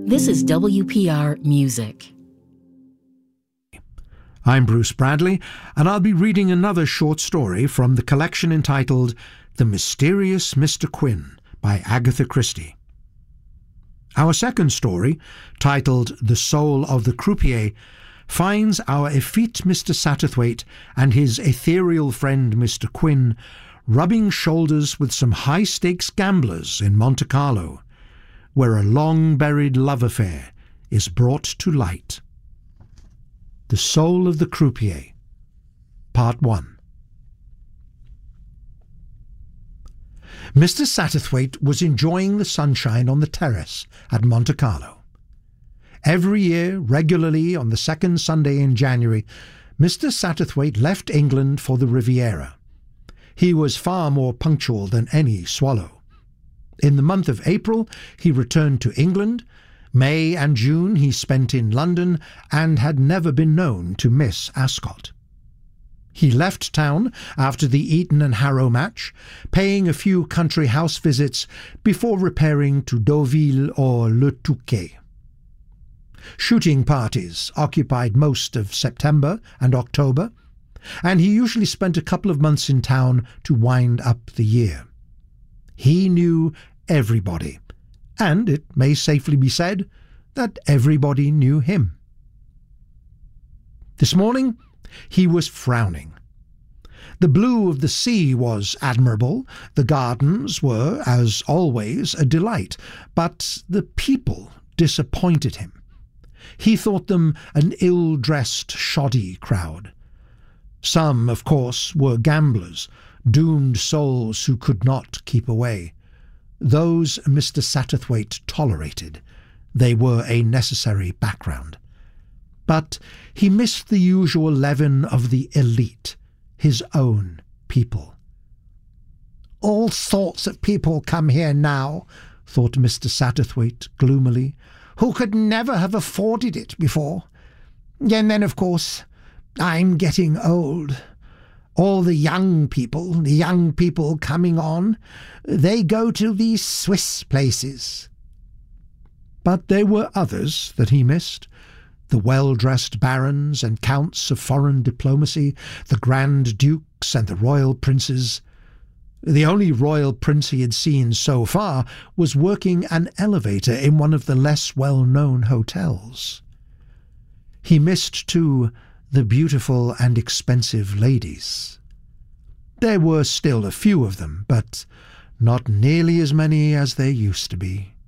This is WPR Music. I'm Bruce Bradley, and I'll be reading another short story from the collection entitled The Mysterious Mr. Quin by Agatha Christie. Our second story, titled The Soul of the Croupier, finds our effete Mr. Satterthwaite and his ethereal friend Mr. Quin rubbing shoulders with some high-stakes gamblers in Monte Carlo, where a long-buried love affair is brought to light. The Soul of the Croupier, Part 1. Mr. Satterthwaite was enjoying the sunshine on the terrace at Monte Carlo. Every year, regularly on the second Sunday in January, Mr. Satterthwaite left England for the Riviera. He was far more punctual than any swallow. In the month of April, he returned to England. May and June he spent in London and had never been known to miss Ascot. He left town after the Eton and Harrow match, paying a few country house visits before repairing to Deauville or Le Touquet. Shooting parties occupied most of September and October, and he usually spent a couple of months in town to wind up the year. He knew everybody, and it may safely be said that everybody knew him. This morning he was frowning. The blue of the sea was admirable, the gardens were, as always, a delight, but the people disappointed him. He thought them an ill-dressed, shoddy crowd. Some, of course, were gamblers, doomed souls who could not keep away. Those Mr. Satterthwaite tolerated. They were a necessary background. But he missed the usual leaven of the elite, his own people. "All sorts of people come here now," thought Mr. Satterthwaite gloomily, "who could never have afforded it before. And then, of course, I'm getting old. All the young people coming on, they go to these Swiss places." But there were others that he missed. The well-dressed barons and counts of foreign diplomacy, the grand dukes and the royal princes. The only royal prince he had seen so far was working an elevator in one of the less well-known hotels. He missed, too, the beautiful and expensive ladies. There were still a few of them, but not nearly as many as there used to be.